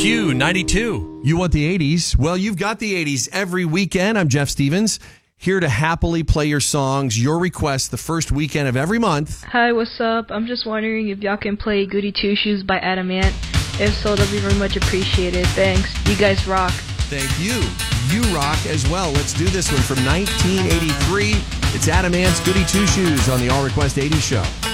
Q92. You want the 80s? Well, you've got the 80s every weekend. I'm Jeff Stevens, here to happily play your songs, your requests, the first weekend of every month. Hi, what's up? I'm just wondering if y'all can play Goody Two Shoes by Adamant. If so, that'll be very much appreciated. Thanks. You guys rock. Thank you. You rock as well. Let's do this one from 1983. It's Adamant's Goody Two Shoes on the All Request 80s show.